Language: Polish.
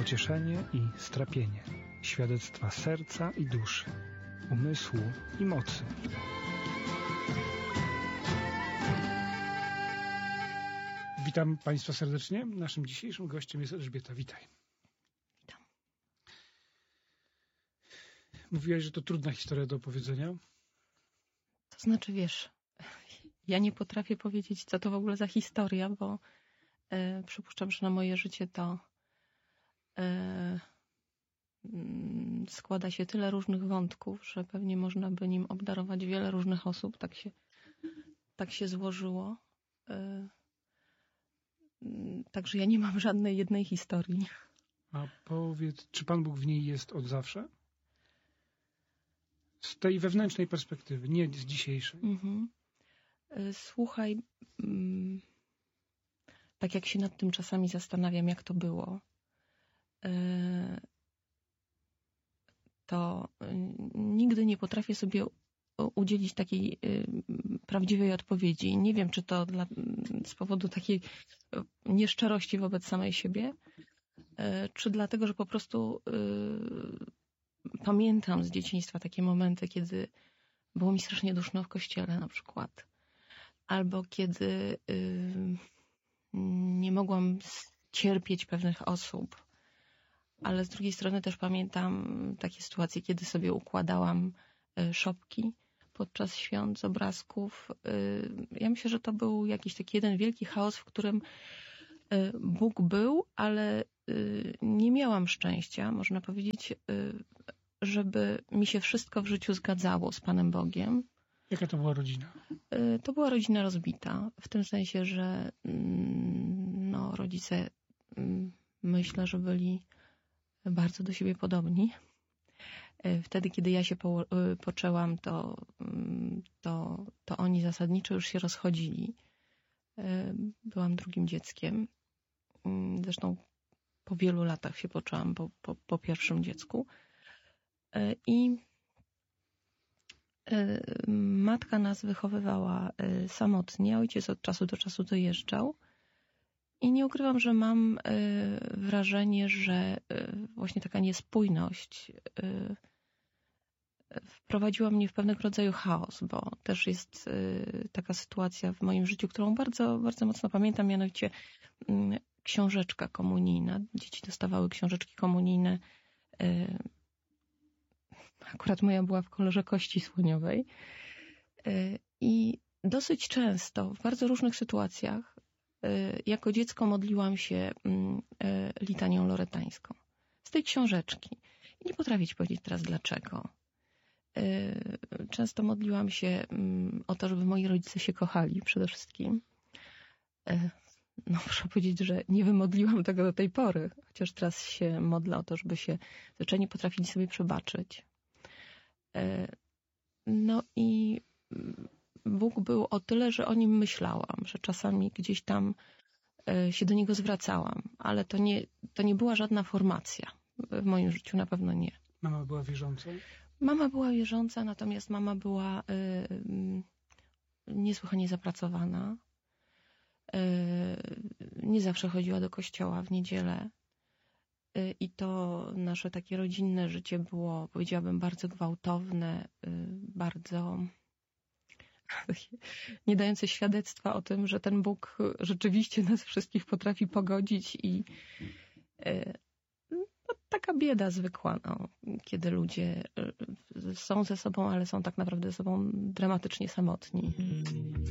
pocieszenie i strapienie, świadectwa serca i duszy, umysłu i mocy. Witam Państwa serdecznie. Naszym dzisiejszym gościem jest Elżbieta. Witaj. Witam. Mówiłaś, że to trudna historia do opowiedzenia. To znaczy, wiesz, ja nie potrafię powiedzieć, co to w ogóle za historia, bo przypuszczam, że na moje życie to składa się tyle różnych wątków, że pewnie można by nim obdarować wiele różnych osób. Tak się złożyło. Także ja nie mam żadnej jednej historii. A powiedz, czy Pan Bóg w niej jest od zawsze? Z tej wewnętrznej perspektywy, nie z dzisiejszej. Mhm. Słuchaj, tak jak się nad tym czasami zastanawiam, jak to było, to nigdy nie potrafię sobie udzielić takiej prawdziwej odpowiedzi. Nie wiem, czy to z powodu takiej nieszczerości wobec samej siebie, czy dlatego, że po prostu pamiętam z dzieciństwa takie momenty, kiedy było mi strasznie duszno w kościele na przykład. Albo kiedy nie mogłam cierpieć pewnych osób. Ale z drugiej strony też pamiętam takie sytuacje, kiedy sobie układałam szopki podczas świąt z obrazków. Ja myślę, że to był jakiś taki jeden wielki chaos, w którym Bóg był, ale nie miałam szczęścia, można powiedzieć, żeby mi się wszystko w życiu zgadzało z Panem Bogiem. Jaka to była rodzina? To była rodzina rozbita, w tym sensie, że rodzice myślę, że byli bardzo do siebie podobni. Wtedy, kiedy ja się poczęłam, to oni zasadniczo już się rozchodzili. Byłam drugim dzieckiem. Zresztą po wielu latach się poczęłam po pierwszym dziecku. I matka nas wychowywała samotnie. Ojciec od czasu do czasu dojeżdżał. I nie ukrywam, że mam wrażenie, że właśnie taka niespójność wprowadziła mnie w pewnego rodzaju chaos, bo też jest taka sytuacja w moim życiu, którą bardzo, bardzo mocno pamiętam, mianowicie książeczka komunijna. Dzieci dostawały książeczki komunijne. Akurat moja była w kolorze kości słoniowej. I dosyć często, w bardzo różnych sytuacjach, jako dziecko modliłam się litanią loretańską z tej książeczki. I nie potrafię ci powiedzieć teraz dlaczego. Często modliłam się o to, żeby moi rodzice się kochali przede wszystkim. Muszę powiedzieć, że nie wymodliłam tego do tej pory, chociaż teraz się modlę o to, żeby się zwyczajnie potrafili sobie przebaczyć. I Bóg był o tyle, że o nim myślałam, że czasami gdzieś tam się do niego zwracałam, ale to nie była żadna formacja w moim życiu, na pewno nie. Mama była wierząca? Mama była wierząca, natomiast mama była niesłychanie zapracowana. Nie zawsze chodziła do kościoła w niedzielę. I to nasze takie rodzinne życie było, powiedziałabym, bardzo gwałtowne, bardzo nie dające świadectwa o tym, że ten Bóg rzeczywiście nas wszystkich potrafi pogodzić i taka bieda zwykła, kiedy ludzie są ze sobą, ale są tak naprawdę ze sobą dramatycznie samotni.